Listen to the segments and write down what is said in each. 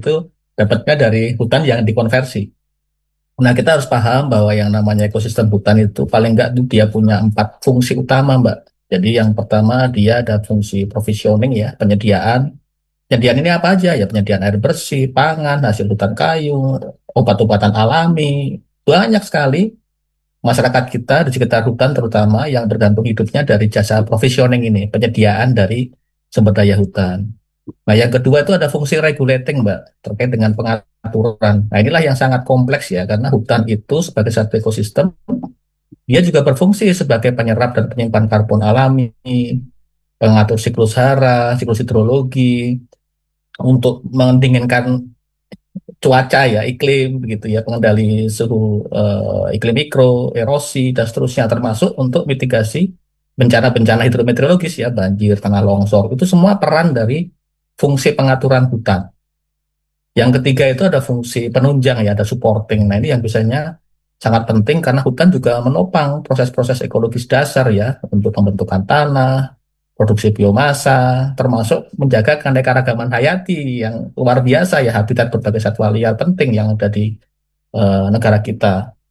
itu dapatnya dari hutan yang dikonversi. Nah, kita harus paham bahwa yang namanya ekosistem hutan itu paling nggak dia punya 4 fungsi utama, Mbak. Jadi yang pertama dia ada fungsi provisioning ya, penyediaan. Penyediaan ini apa aja ya? Penyediaan air bersih, pangan, hasil hutan kayu, obat-obatan alami, banyak sekali masyarakat kita di sekitar hutan terutama yang bergantung hidupnya dari jasa provisioning ini, penyediaan dari sumber daya hutan. Nah, yang kedua itu ada fungsi regulating, Mbak, terkait dengan pengaturan. Nah, inilah yang sangat kompleks ya, karena hutan itu sebagai satu ekosistem, dia juga berfungsi sebagai penyerap dan penyimpan karbon alami, pengatur siklus hara, siklus hidrologi, untuk mendinginkan cuaca ya, iklim begitu ya, pengendali suhu iklim mikro, erosi dan seterusnya, termasuk untuk mitigasi bencana-bencana hidrometeorologis ya, banjir, tanah longsor. Itu semua peran dari fungsi pengaturan hutan. Yang ketiga itu ada fungsi penunjang ya, ada supporting. Nah, ini yang biasanya sangat penting karena hutan juga menopang proses-proses ekologis dasar ya, untuk pembentukan tanah, produksi biomasa, termasuk menjaga keanekaragaman hayati yang luar biasa ya, habitat berbagai satwa liar penting yang ada di negara kita.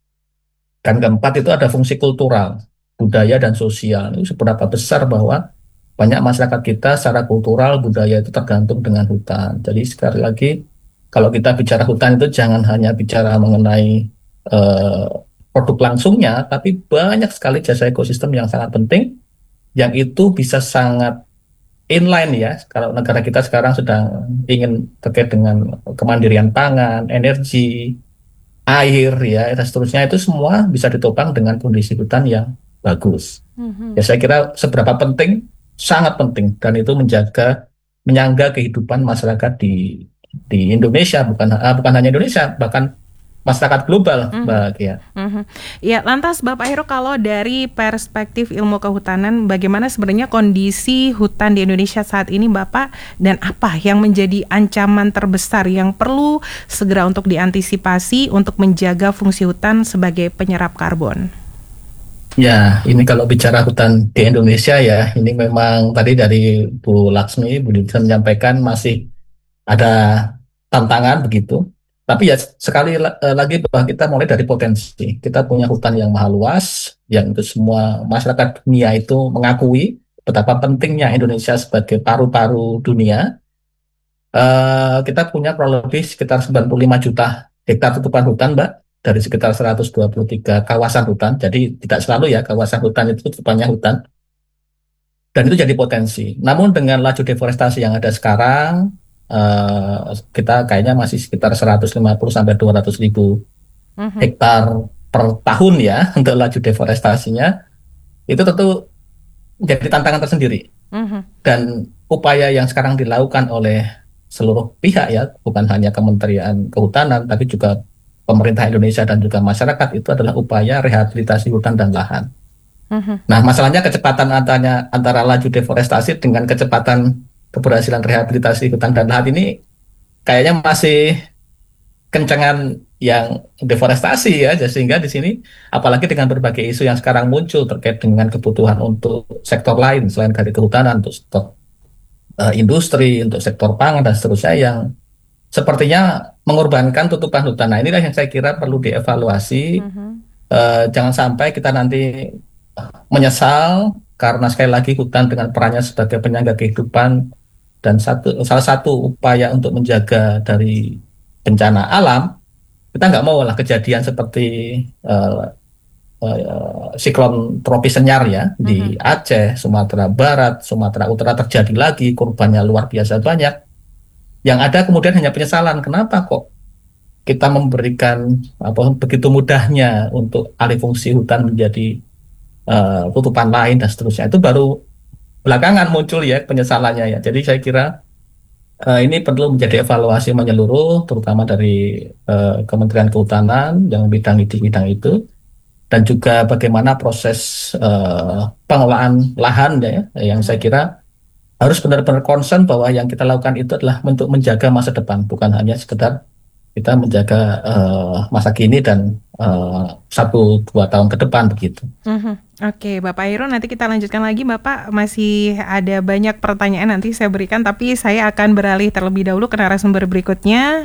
Dan keempat itu ada fungsi kultural, budaya dan sosial. Ini seberapa besar bahwa banyak masyarakat kita secara kultural, budaya itu tergantung dengan hutan. Jadi sekali lagi, kalau kita bicara hutan itu jangan hanya bicara mengenai eh, produk langsungnya, tapi banyak sekali jasa ekosistem yang sangat penting, yang itu bisa sangat inline ya. Kalau negara kita sekarang sedang ingin terkait dengan kemandirian pangan, energi, air ya, dan seterusnya, itu semua bisa ditopang dengan kondisi hutan yang bagus. Mhm. Ya saya kira seberapa penting, sangat penting, dan itu menyangga kehidupan masyarakat di Indonesia, bukan hanya Indonesia, bahkan masyarakat global, Mhm. Mbak Kia. Mhm. Ya, lantas Bapak Heru, kalau dari perspektif ilmu kehutanan, bagaimana sebenarnya kondisi hutan di Indonesia saat ini, Bapak, dan apa yang menjadi ancaman terbesar yang perlu segera untuk diantisipasi untuk menjaga fungsi hutan sebagai penyerap karbon? Ya, ini kalau bicara hutan di Indonesia ya, ini memang tadi dari Bu Laksmi, Bu Dirjen menyampaikan masih ada tantangan begitu. Tapi ya lagi bahwa kita mulai dari potensi. Kita punya hutan yang maha luas, yang itu semua masyarakat dunia itu mengakui betapa pentingnya Indonesia sebagai paru-paru dunia. Kita punya kurang lebih sekitar 95 juta hektar tutupan hutan, Mbak, dari sekitar 123 kawasan hutan. Jadi tidak selalu ya kawasan hutan itu tutupannya hutan. Dan itu jadi potensi. Namun dengan laju deforestasi yang ada sekarang, kita kayaknya masih sekitar 150 sampai 200 ribu Mhm. hektar per tahun ya untuk laju deforestasinya. Itu tentu menjadi tantangan tersendiri. Mhm. Dan upaya yang sekarang dilakukan oleh seluruh pihak ya, bukan hanya Kementerian Kehutanan, tapi juga pemerintah Indonesia dan juga masyarakat, itu adalah upaya rehabilitasi hutan dan lahan. Mhm. Nah, masalahnya kecepatan antara laju deforestasi dengan kecepatan keberhasilan rehabilitasi hutan dan lahan ini kayaknya masih kencengan yang deforestasi ya, sehingga di sini apalagi dengan berbagai isu yang sekarang muncul terkait dengan kebutuhan untuk sektor lain selain dari kehutanan, untuk sektor industri, untuk sektor pangan dan seterusnya, yang sepertinya mengorbankan tutupan hutan. Nah, inilah yang saya kira perlu dievaluasi. Mhm. Jangan sampai kita nanti menyesal karena sekali lagi hutan dengan perannya sebagai penyangga kehidupan dan salah satu upaya untuk menjaga dari bencana alam, kita nggak mau lah kejadian seperti uh, siklon tropis Senyar ya di Mhm. Aceh, Sumatera Barat, Sumatera Utara terjadi lagi, korbannya luar biasa banyak. Yang ada kemudian hanya penyesalan, kenapa kok kita memberikan apa begitu mudahnya untuk alih fungsi hutan menjadi tutupan lain dan seterusnya. Itu baru belakangan muncul ya penyesalannya ya. Jadi saya kira ini perlu menjadi evaluasi menyeluruh, terutama dari Kementerian Kehutanan yang bidangi di bidang itu, dan juga bagaimana proses pengelolaan lahan ya, yang saya Mhm. kira harus benar-benar concern bahwa yang kita lakukan itu adalah untuk menjaga masa depan, bukan hanya sekedar kita menjaga masa kini dan 1-2 tahun ke depan begitu. Mhm. Oke, Bapak Heru, nanti kita lanjutkan lagi. Bapak masih ada banyak pertanyaan nanti saya berikan, tapi saya akan beralih terlebih dahulu ke narasumber berikutnya.